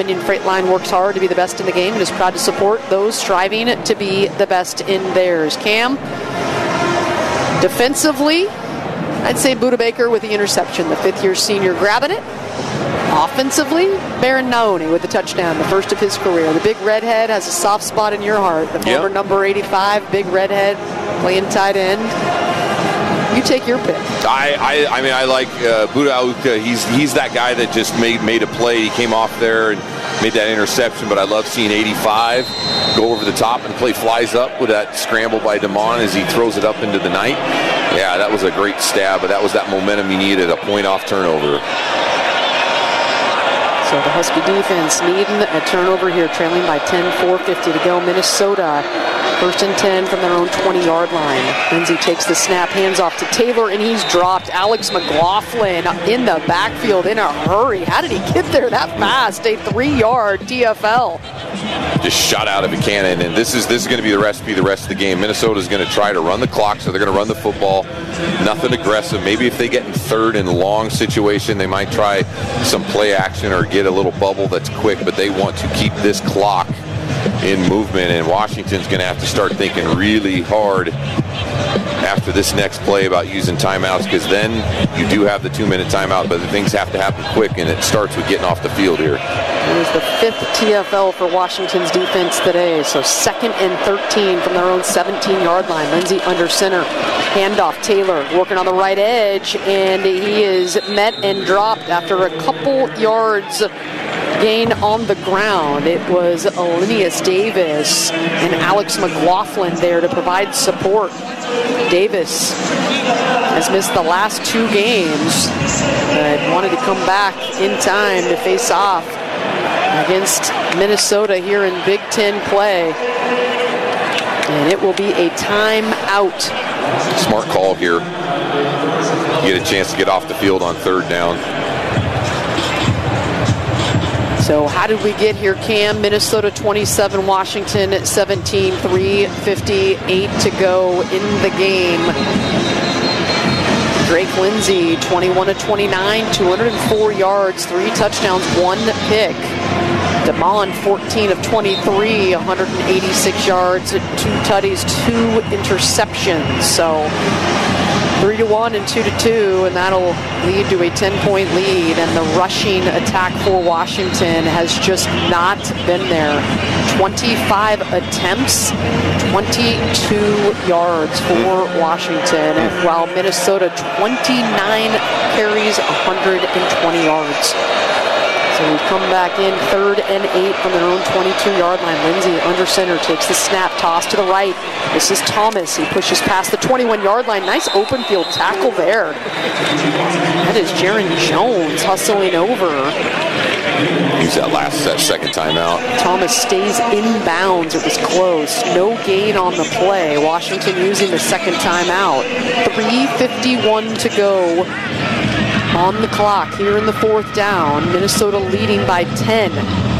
Union Freight Line works hard to be the best in the game and is proud to support those striving to be the best in theirs. Cam, defensively, I'd say Buda Baker with the interception, the fifth-year senior grabbing it. Offensively, Baron Naoni with the touchdown, the first of his career. The big redhead has a soft spot in your heart. The former number 85, big redhead, playing tight end. You take your pick. I mean, I like Buda Auka. He's that guy that just made a play. He came off there and made that interception, but I love seeing 85 go over the top and play flies up with that scramble by Damon as he throws it up into the night. Yeah, that was a great stab, but that was that momentum you needed, a point-off turnover. So the Husky defense needing a turnover here, trailing by 10, 4:50 to go. Minnesota, 1st and 10 from their own 20-yard line. Lindsey takes the snap, hands off to Taylor, and he's dropped. Alex McLaughlin in the backfield in a hurry. How did he get there that fast? A 3-yard TFL. Just shot out of a cannon, and this is going to be the recipe the rest of the game. Minnesota's going to try to run the clock, so they're going to run the football. Nothing aggressive. Maybe if they get in third and long situation, they might try some play action or get a little bubble that's quick, but they want to keep this clock in movement, and Washington's going to have to start thinking really hard after this next play about using timeouts, because then you do have the 2-minute timeout, but the things have to happen quick, and it starts with getting off the field here. It was the 5th TFL for Washington's defense today, so 2nd and 13 from their own 17-yard line. Lindsey under center, handoff, Taylor working on the right edge, and he is met and dropped after a couple yards gain on the ground. It was Alinius Davis and Alex McLaughlin there to provide support. Davis has missed the last 2 games, but wanted to come back in time to face off against Minnesota here in Big Ten play. And it will be a timeout. Smart call here. You get a chance to get off the field on 3rd down. So how did we get here, Cam? Minnesota 27, Washington 17, 3:58 to go in the game. Drake Lindsey, 21 of 29, 204 yards, 3 touchdowns, 1 pick. Damon, 14 of 23, 186 yards, 2 tutties, 2 interceptions. So 3-1 and 2-2, and that'll lead to a 10-point lead. And the rushing attack for Washington has just not been there. 25 attempts, 22 yards for Washington, while Minnesota 29 carries, 120 yards. So we come back in 3rd and 8 from their own 22-yard line. Lindsey under center takes the snap, toss to the right. This is Thomas. He pushes past the 21-yard line. Nice open field tackle there. That is Jaron Jones hustling over. Use that second timeout. Thomas stays in bounds. It was close. No gain on the play. Washington using the second timeout. 3:51 to go on the clock here in the 4th down. Minnesota leading by 10.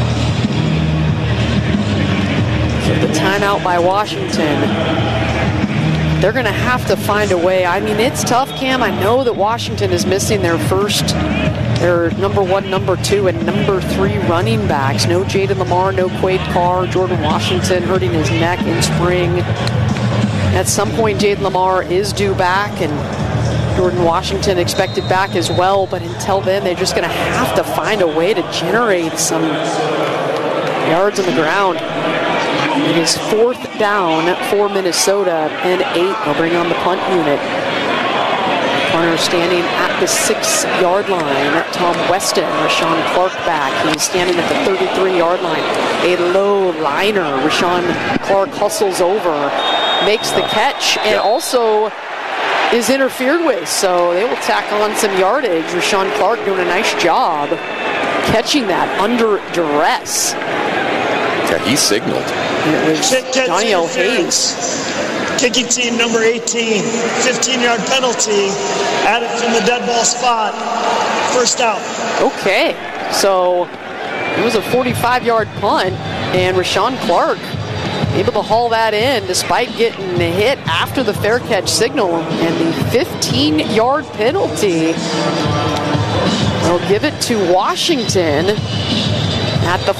So the timeout by Washington. They're going to have to find a way. I mean, it's tough, Cam. I know that Washington is missing their number 1, number 2, and number 3 running backs. No Jaden Lamar, no Quade Carr. Jordan Washington hurting his neck in spring. At some point, Jaden Lamar is due back, and Jordan Washington expected back as well, but until then, they're just going to have to find a way to generate some yards on the ground. It is 4th down for Minnesota and 8. They'll bring on the punt unit. Punter standing at the 6-yard line. Tom Weston, Rashawn Clark back. He's standing at the 33-yard line. A low liner. Rashawn Clark hustles over, makes the catch, and also is interfered with, so they will tack on some yardage. Rashawn Clark doing a nice job catching that under duress. Yeah, he signaled. It was Johnny O'Hayes. Kicking team number 18, 15-yard penalty, added from the dead ball spot. 1st out. Okay, so it was a 45-yard punt, and Rashawn Clark able to haul that in despite getting hit after the fair catch signal, and the 15-yard penalty. They'll give it to Washington. at the